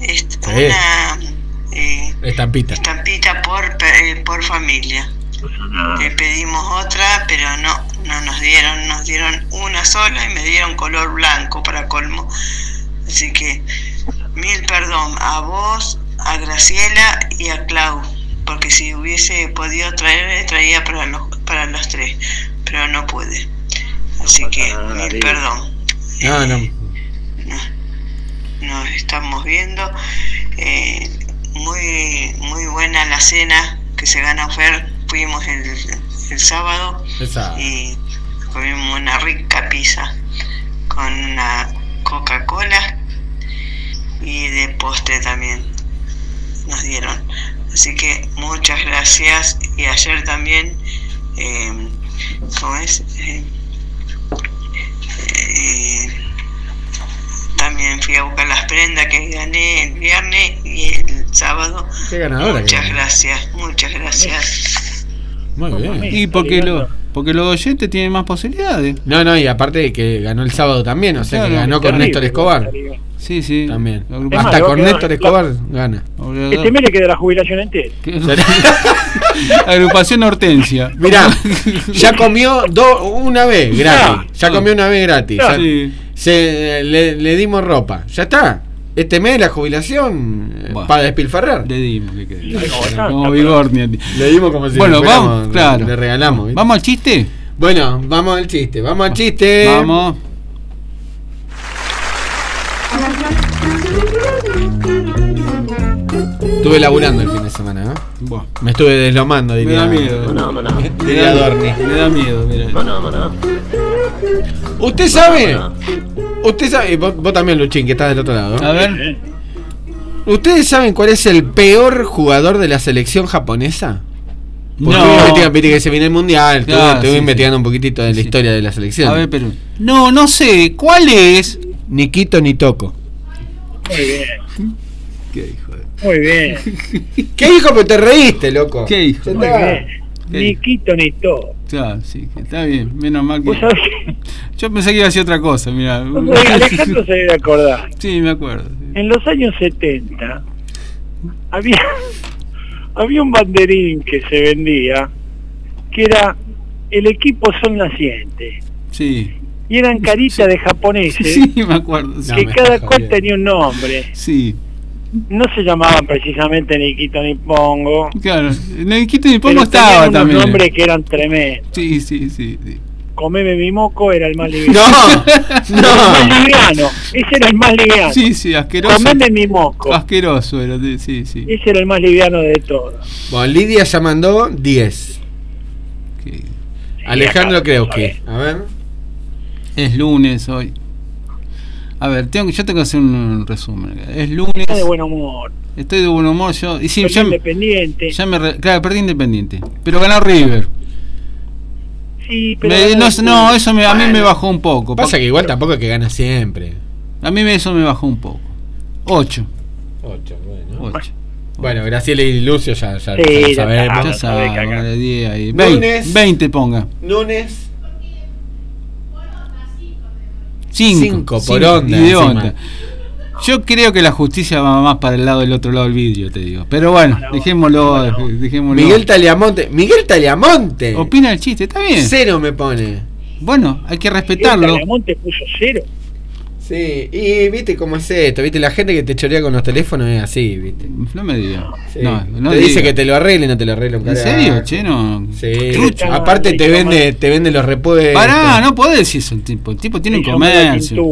una estampita por familia. Le pedimos otra, pero no nos dieron una sola y me dieron color blanco para colmo. Así que mil perdón a vos, a Graciela y a Clau, porque si hubiese podido traía para los tres, pero no pude. Así que mil perdón. Nos estamos viendo. Muy buena la cena que se ganó Fer. Fuimos el sábado y comimos una rica pizza con una Coca-Cola y de postre también nos dieron. Así que muchas gracias. Y ayer también, también fui a buscar las prendas que gané el viernes y el sábado. Qué ganadora. Muchas gracias. Muy bien. Y porque los oyentes tienen más posibilidades. No, y aparte de que ganó el sábado también, o sea que ganó con Néstor Escobar. Sí. También. Hasta con Néstor Escobar gana. Este mes le queda la jubilación entera. Agrupación Hortensia. Mirá, ya comió una vez gratis. Comió una vez gratis. Le dimos ropa. Ya está. Este mes la jubilación para despilfarrar. Le dimos, como Vigornia. Le dimos como si vamos, claro. Le regalamos. ¿Viste? ¿Vamos al chiste? Bueno, vamos al chiste. Vamos. Estuve laburando el fin de semana, ¿no? Bueno. Me estuve deslomando, diría. Me da miedo. No. Diría Dorni. Me da miedo, mira. No. ¿Usted sabe? Vos también, Luchín, que estás del otro lado. A ver. ¿Ustedes saben cuál es el peor jugador de la selección japonesa? Porque viste que se viene el mundial. Estuve investigando un poquitito de la historia de la selección. A ver, pero. No sé. ¿Cuál es? Nikito Nitoko. Muy bien. ¿Qué hijo de... Muy bien. ¿Qué hijo? Pero te reíste, loco. ¿Qué hijo? Muy bien. Nikito Nitoko. Claro, sí, está bien. Menos mal que. ¿Vos sabés qué? Yo pensé que iba a decir otra cosa, mirá. Alejandro se debe acordar. Sí, me acuerdo. Sí. En los años 70 había un banderín que se vendía que era el equipo sol naciente. Sí. Y eran caritas de japoneses. Sí, me acuerdo. Sí. Que cada cual tenía un nombre. Sí. No se llamaban precisamente Nikito Nipongo. Claro, Nikito Nipongo estaba unos también. Nombres que eran tremendos. Sí. Comeme mi moco era el más liviano. No. El más liviano. Ese era el más liviano. Sí, asqueroso. Comeme mi moco. Asqueroso era, sí. Ese era el más liviano de todos. Bueno, Lidia ya mandó 10. Okay. Alejandro Kreuski. A ver. Es lunes hoy. A ver, yo tengo que hacer un resumen. Es lunes. Estoy de buen humor. Estoy de buen humor yo. Y sí, Perdí Independiente. Claro, perdí Independiente. Pero ganó River. Sí, pero eso a mí me bajó un poco. Pasa que igual tampoco es que gana siempre. A mí eso me bajó un poco. 8. 8, bueno, Graciela y Lucio ya sabemos. Ya saben. 20 ponga. Lunes 5 por onda. Yo creo que la justicia va más para el lado del otro lado del vidrio, te digo. Pero bueno, dejémoslo. Miguel Taliamonte. Opina el chiste, está bien. 0 me pone. Bueno, hay que respetarlo. Miguel Taliamonte puso 0. Sí, y viste cómo es esto, viste, la gente que te chorea con los teléfonos es así, viste. No me digas. Sí. No te dice que te lo arregle y no te lo arregla un carajo. ¿En serio, che? No. Sí. Aparte te vende los repuestos. Pará, no podés decir eso. El tipo tiene un comercio.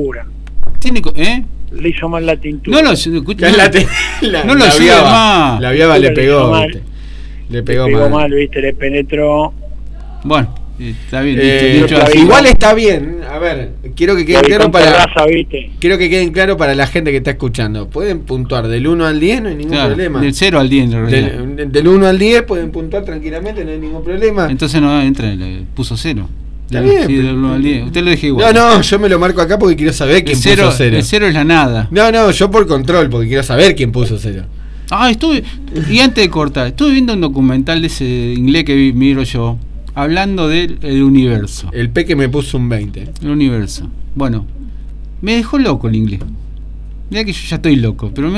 Le hizo mal la tintura. No lo escucha. No lo siga más. La viaba le pegó, viste. Le pegó mal, viste, le penetró. Bueno, está bien. Igual está bien. A ver, quiero que quede claro para la gente que está escuchando. Pueden puntuar del 1 al 10, no hay ningún problema. Del 0 al 10, del 1 al 10 pueden puntuar tranquilamente, no hay ningún problema. Entonces no entra, puso 0. Está bien. Sí, del 1 al 10. Usted lo deja igual. No, yo me lo marco acá porque quiero saber quién puso 0. El 0 es la nada. No, yo por control, porque quiero saber quién puso 0. Y antes de cortar, estuve viendo un documental de ese inglés que miro yo, hablando del universo. El Peque me puso un 20. El universo. Bueno, me dejó loco el inglés. Mira que yo ya estoy loco, pero